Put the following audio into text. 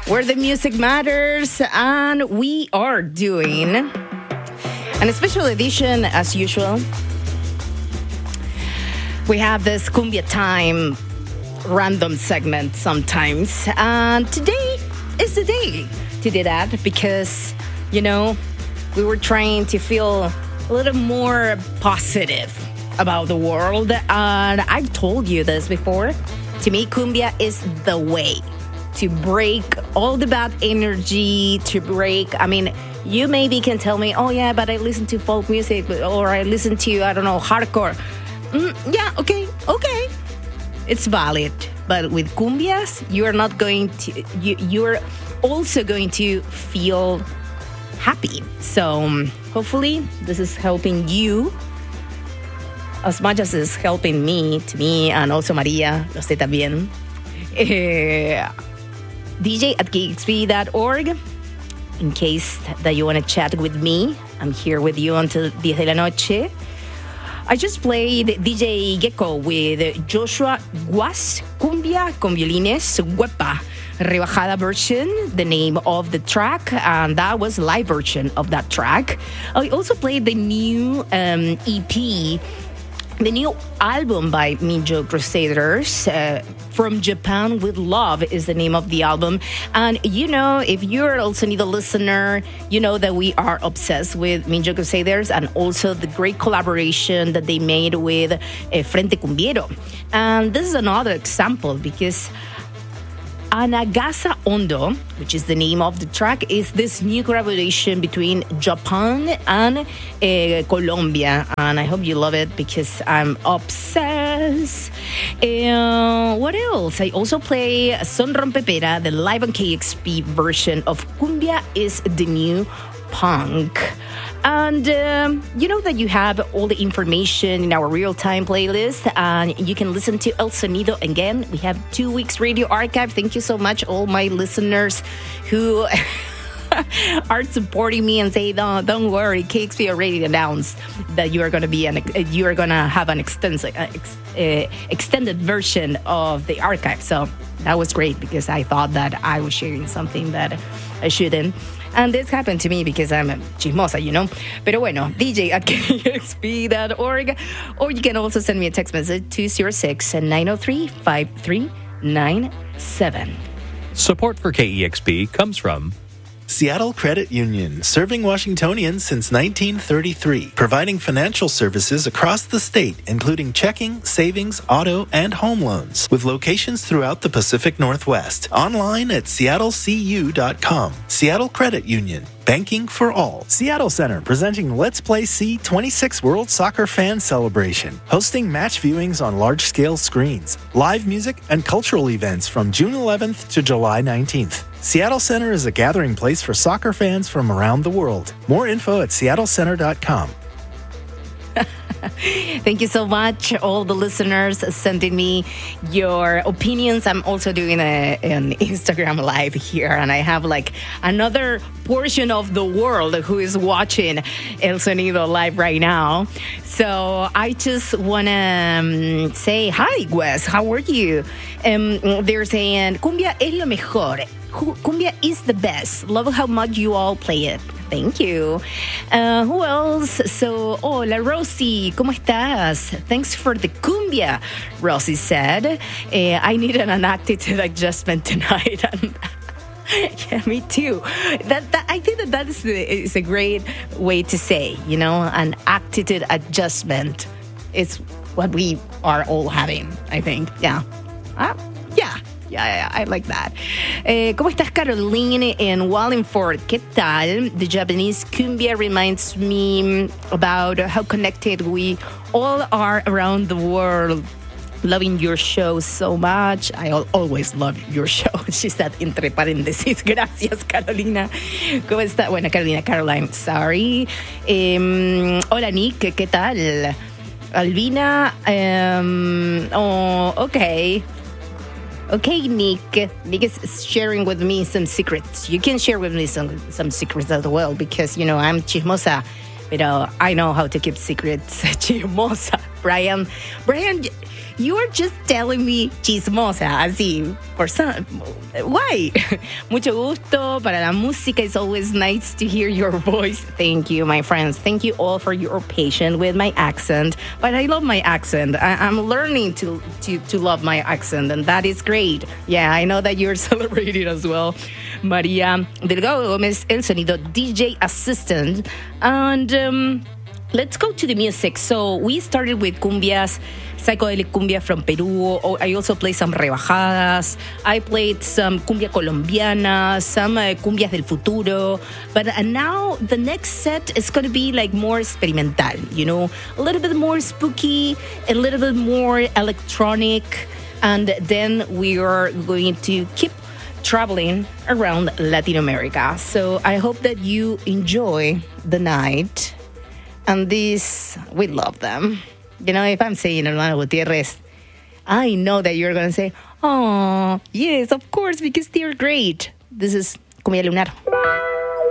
where the music matters, and we are doing an special edition as usual. We have this Cumbia Time random segment sometimes, and today is the day to do that because, you know, we were trying to feel a little more positive about the world, and I've told you this before. To me, cumbia is the way to break all the bad energy, to break, I mean, you maybe can tell me, oh yeah, but I listen to folk music, or I listen to, I don't know, hardcore. Yeah, okay. It's valid. But with cumbias, you are not going to, you're also going to feel happy. So hopefully this is helping you as much as it's helping me, and also Maria, lo sé también. DJ@kexp.org. In case that you want to chat with me, I'm here with you until 10 de la noche. I just played DJ Gecko with Joshua Guas, Cumbia con Violines, Huepa, rebajada version, the name of the track, and that was a live version of that track. I also played the new EP, the new album by Minjo Crusaders, From Japan with Love is the name of the album. And you know, if you're a El Sonido listener, you know that we are obsessed with Minjo Crusaders and also the great collaboration that they made with Frente Cumbiero. And this is another example because Anagasa Ondo, which is the name of the track, is this new collaboration between Japan and Colombia. And I hope you love it because I'm obsessed. What else? I also play Son Rompepera, the live on KXP version of Cumbia is the New Punk. And you know that you have all the information in our real-time playlist, and you can listen to El Sonido again. We have 2 weeks radio archive. Thank you so much, all my listeners who are supporting me and say, don't worry, KXP already announced that you are going to have an extended version of the archive. So that was great because I thought that I was sharing something that I shouldn't. And this happened to me because I'm a chismosa, you know. Pero bueno, DJ@kexp.org. Or you can also send me a text message, 206-903-5397. Support for KEXP comes from Seattle Credit Union, serving Washingtonians since 1933, providing financial services across the state, including checking, savings, auto, and home loans, with locations throughout the Pacific Northwest. Online at seattlecu.com. Seattle Credit Union, banking for all. Seattle Center, presenting Let's Play C26 World Soccer Fan Celebration, hosting match viewings on large-scale screens, live music, and cultural events from June 11th to July 19th. Seattle Center is a gathering place for soccer fans from around the world. More info at seattlecenter.com. Thank you so much, all the listeners sending me your opinions. I'm also doing an Instagram live here, and I have like another portion of the world who is watching El Sonido live right now. So I just want to say, hi, Wes, how are you? They're saying, Cumbia es lo mejor. Cumbia is the best. Love how much you all play it. Thank you. Who else? So, hola, Rosie. ¿Cómo estás? Thanks for the cumbia, Rosie said. I need an attitude adjustment tonight. Yeah, me too. I think that is a great way to say, you know, an attitude adjustment. It's what we are all having, I think. Yeah. Yeah, I like that. ¿Cómo estás, Caroline in Wallingford? ¿Qué tal? The Japanese cumbia reminds me about how connected we all are around the world. Loving your show so much. I always love your show. She said entre paréntesis. Gracias, Carolina. ¿Cómo está? Bueno, Caroline, sorry. Hola, Nick. ¿Qué tal? Albina. Okay. Okay, Nick. Nick is sharing with me some secrets. You can share with me some secrets as well because, you know, I'm chismosa, but I know how to keep secrets. Chismosa. Brian. Brian, you are just telling me chismosa, así, por some. Why? Mucho gusto. Para la música, it's always nice to hear your voice. Thank you, my friends. Thank you all for your patience with my accent. But I love my accent. I'm learning to love my accent, and that is great. Yeah, I know that you're celebrating as well. Maria Delgado Gomez, El Sonido DJ assistant. And let's go to the music. So we started with cumbias, psychedelic cumbia from Peru. I also played some rebajadas. I played some cumbia colombiana, some cumbias del futuro. But now the next set is going to be like more experimental, you know, a little bit more spooky, a little bit more electronic. And then we are going to keep traveling around Latin America. So I hope that you enjoy the night. And these, we love them. You know, if I'm saying Hermano Gutierrez, I know that you're going to say, oh, yes, of course, because they're great. This is Cumbia Lunar.